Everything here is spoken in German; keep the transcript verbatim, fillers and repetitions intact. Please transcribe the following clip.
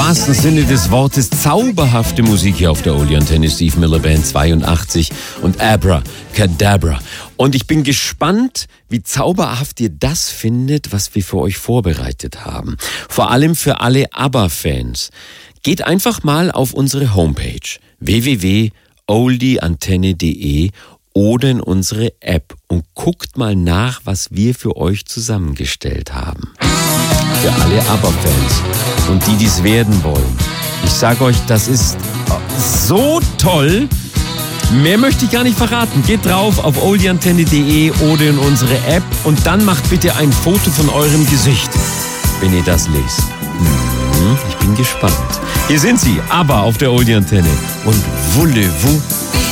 wahrsten Sinne des Wortes zauberhafte Musik hier auf der Oldie-Antenne. Steve Miller Band zweiundachtzig und Abra Cadabra. Und ich bin gespannt, wie zauberhaft ihr das findet, was wir für euch vorbereitet haben. Vor allem für alle ABBA-Fans. Geht einfach mal auf unsere Homepage w w w punkt oldieantenne punkt de oder in unsere App und guckt mal nach, was wir für euch zusammengestellt haben. Für alle ABBA-Fans und die, die es werden wollen. Ich sage euch, das ist so toll. Mehr möchte ich gar nicht verraten. Geht drauf auf oldieantenne punkt de oder in unsere App und dann macht bitte ein Foto von eurem Gesicht, wenn ihr das lest. Ich bin gespannt. Hier sind sie, ABBA auf der Oldie-Antenne und voulez-vous